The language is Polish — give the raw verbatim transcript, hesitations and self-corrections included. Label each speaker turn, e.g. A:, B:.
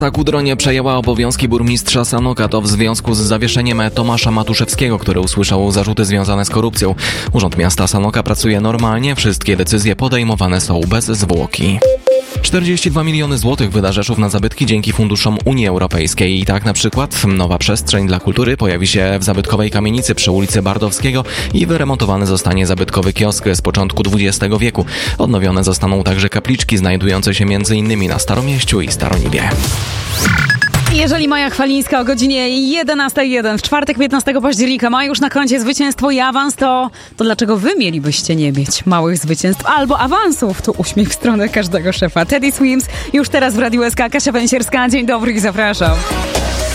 A: Ta Kudronie przejęła obowiązki burmistrza Sanoka, to w związku z zawieszeniem Tomasza Matuszewskiego, który usłyszał zarzuty związane z korupcją. Urząd Miasta Sanoka pracuje normalnie, wszystkie decyzje podejmowane są bez zwłoki. czterdzieści dwa miliony złotych wyda Rzeszów na zabytki dzięki funduszom Unii Europejskiej. I tak na przykład nowa przestrzeń dla kultury pojawi się w zabytkowej kamienicy przy ulicy Bardowskiego i wyremontowany zostanie zabytkowy kiosk z początku dwudziestego wieku. Odnowione zostaną także kapliczki znajdujące się między innymi na Staromieściu i Staroniwie.
B: Jeżeli Maja Chwalińska o godzinie jedenasta jeden w czwartek piętnastego października ma już na koncie zwycięstwo i awans, to, to dlaczego wy mielibyście nie mieć małych zwycięstw albo awansów? To uśmiech w stronę każdego szefa. Teddy Swims już teraz w Radiu S K. Kasia Węsierska, dzień dobry i zapraszam.